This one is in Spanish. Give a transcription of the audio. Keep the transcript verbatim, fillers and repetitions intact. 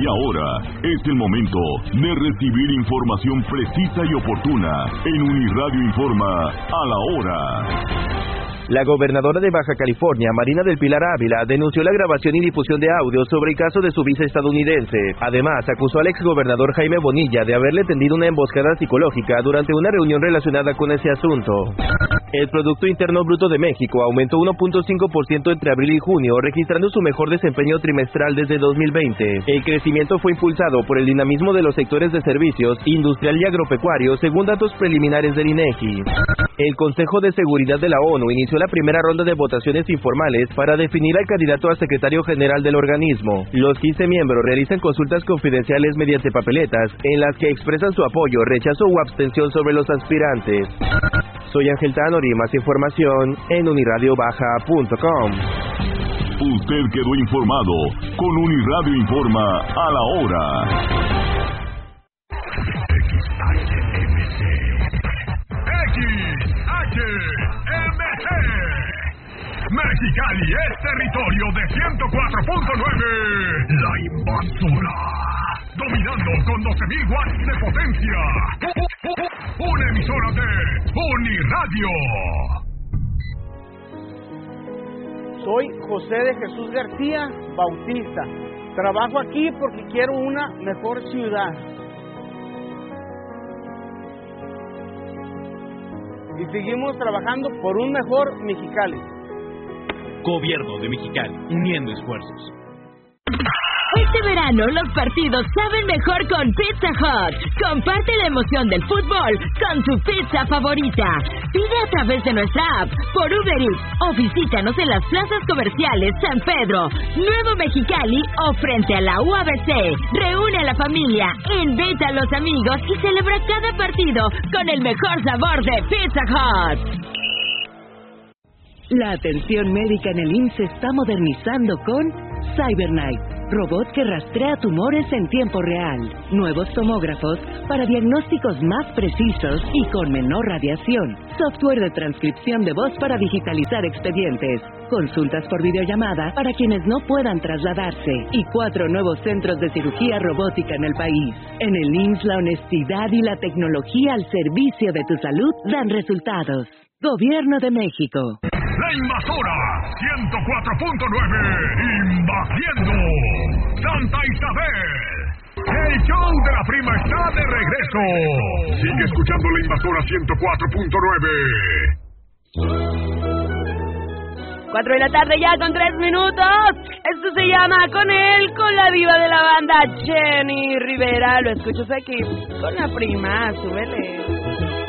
Y ahora es el momento de recibir información precisa y oportuna en Uniradio Informa a la hora. La gobernadora de Baja California, Marina del Pilar Ávila, denunció la grabación y difusión de audios sobre el caso de su visa estadounidense. Además, acusó al exgobernador Jaime Bonilla de haberle tendido una emboscada psicológica durante una reunión relacionada con ese asunto. El Producto Interno Bruto de México aumentó uno punto cinco por ciento entre abril y junio, registrando su mejor desempeño trimestral desde dos mil veinte. El crecimiento fue impulsado por el dinamismo de los sectores de servicios, industrial y agropecuario, según datos preliminares del INEGI. El Consejo de Seguridad de la ONU inició la primera ronda de votaciones informales para definir al candidato a secretario general del organismo. Los quince miembros realizan consultas confidenciales mediante papeletas, en las que expresan su apoyo, rechazo u abstención sobre los aspirantes. Soy Ángel Tanori, más información en uniradio baja punto com. Usted quedó informado con Uniradio Informa a la hora. X H M G Mexicali es territorio de ciento cuatro punto nueve. La invasora, dominando con doce mil watts de potencia. Una emisora de Uniradio. Soy José de Jesús García Bautista. Trabajo aquí porque quiero una mejor ciudad. Y seguimos trabajando por un mejor Mexicali. Gobierno de Mexicali, uniendo esfuerzos. Este verano los partidos saben mejor con Pizza Hut. Comparte la emoción del fútbol con tu pizza favorita. Pide a través de nuestra app, por Uber Eats o visítanos en las plazas comerciales San Pedro, Nuevo Mexicali o frente a la U A B C. Reúne a la familia, invita a los amigos y celebra cada partido con el mejor sabor de Pizza Hut. La atención médica en el I M S S se está modernizando con CyberKnife, robot que rastrea tumores en tiempo real. Nuevos tomógrafos para diagnósticos más precisos y con menor radiación. Software de transcripción de voz para digitalizar expedientes. Consultas por videollamada para quienes no puedan trasladarse. Y cuatro nuevos centros de cirugía robótica en el país. En el I M S S la honestidad y la tecnología al servicio de tu salud dan resultados. Gobierno de México. La invasora, ciento cuatro punto nueve, invadiendo Santa Isabel. El show de la prima está de regreso. Sigue escuchando la invasora ciento cuatro punto nueve. Cuatro de la tarde ya con tres minutos. Esto se llama Con él, con la diva de la banda, Jenny Rivera. Lo escuchas aquí con la prima, súbele.